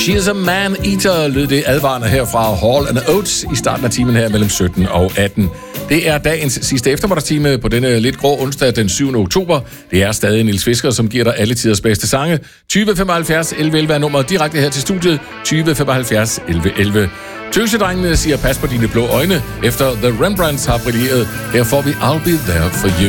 She is a man-eater, lød det advarende her fra Hall & Oates i starten af timen her mellem 17 og 18. Det er dagens sidste eftermiddagstime på denne lidt grå onsdag den 7. oktober. Det er stadig Niels Fisker, som giver dig alle tiders bedste sange. 20 75 11 11 er nummeret direkte her til studiet. 20 75 11 11. Tøsedrengene siger pas på dine blå øjne, efter The Rembrandts har brilleret. Her får vi I'll Be There For You.